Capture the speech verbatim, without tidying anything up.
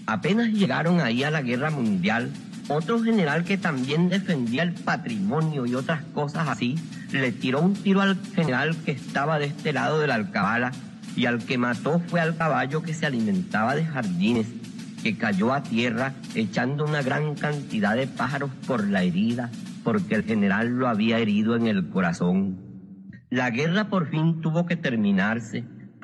Apenas llegaron ahí a la guerra mundial, otro general que también defendía el patrimonio y otras cosas así, le tiró un tiro al general que estaba de este lado de la alcabala, y al que mató fue al caballo que se alimentaba de jardines, que cayó a tierra echando una gran cantidad de pájaros por la herida, porque el general lo había herido en el corazón. La guerra por fin tuvo que terminarse,